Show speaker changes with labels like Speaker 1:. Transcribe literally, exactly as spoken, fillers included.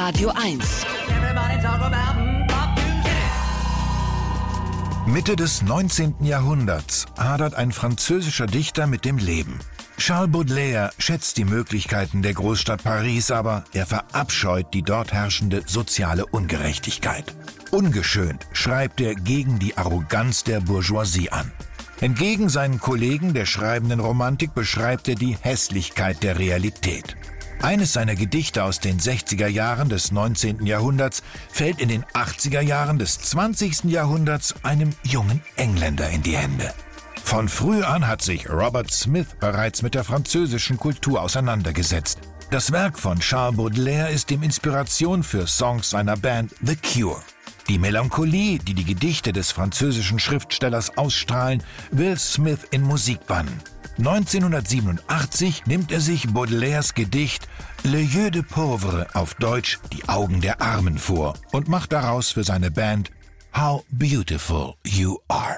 Speaker 1: Radio eins.
Speaker 2: Mitte des neunzehnten Jahrhunderts hadert ein französischer Dichter mit dem Leben. Charles Baudelaire schätzt die Möglichkeiten der Großstadt Paris, aber er verabscheut die dort herrschende soziale Ungerechtigkeit. Ungeschönt schreibt er gegen die Arroganz der Bourgeoisie an. Entgegen seinen Kollegen der schreibenden Romantik beschreibt er die Hässlichkeit der Realität. Eines seiner Gedichte aus den sechziger Jahren des neunzehnten Jahrhunderts fällt in den achtziger Jahren des zwanzigsten Jahrhunderts einem jungen Engländer in die Hände. Von früh an hat sich Robert Smith bereits mit der französischen Kultur auseinandergesetzt. Das Werk von Charles Baudelaire ist ihm Inspiration für Songs seiner Band The Cure. Die Melancholie, die die Gedichte des französischen Schriftstellers ausstrahlen, will Smith in Musik bannen. neunzehnhundertsiebenundachtzig nimmt er sich Baudelaires Gedicht Les yeux de pauvre, auf Deutsch Die Augen der Armen, vor und macht daraus für seine Band How Beautiful You Are.